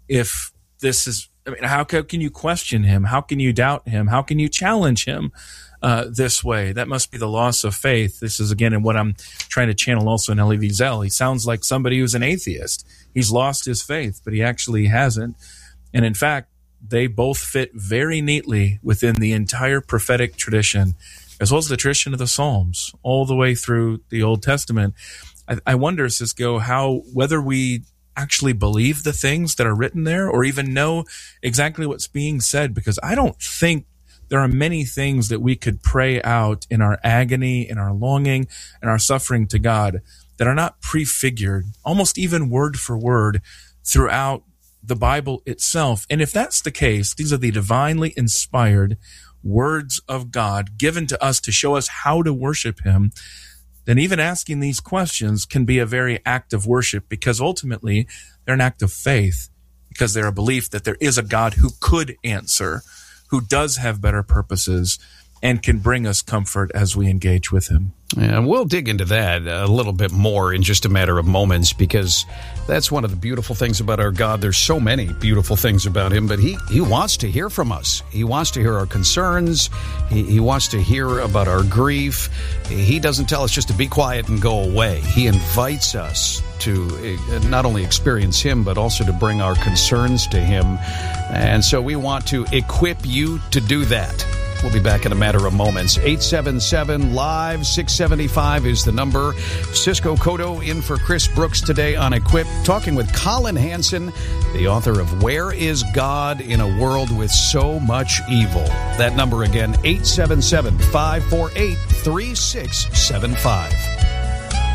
if this is, how can you question him? How can you doubt him? How can you challenge him this way? That must be the loss of faith. This is, again, in what I'm trying to channel also in Elie Wiesel. He sounds like somebody who's an atheist. He's lost his faith, but he actually hasn't. And in fact, they both fit very neatly within the entire prophetic tradition, as well as the tradition of the Psalms, all the way through the Old Testament. I wonder, Cisco, whether we actually believe the things that are written there or even know exactly what's being said, because I don't think there are many things that we could pray out in our agony, in our longing, and our suffering to God that are not prefigured, almost even word for word, throughout the Bible itself. And if that's the case, these are the divinely inspired words of God given to us to show us how to worship him, then even asking these questions can be a very act of worship, because ultimately they're an act of faith, because they're a belief that there is a God who could answer, who does have better purposes, and can bring us comfort as we engage with him. Yeah, we'll dig into that a little bit more in just a matter of moments, because that's one of the beautiful things about our God. There's so many beautiful things about him, but he wants to hear from us. He wants to hear our concerns. He wants to hear about our grief. He doesn't tell us just to be quiet and go away. He invites us to not only experience him, but also to bring our concerns to him. And so we want to equip you to do that. We'll be back in a matter of moments. 877-LIVE-675 is the number. Cisco Cotto in for Chris Brooks today on Equip, talking with Collin Hansen, the author of Where is God in a World with So Much Evil? That number again, 877-548-3675.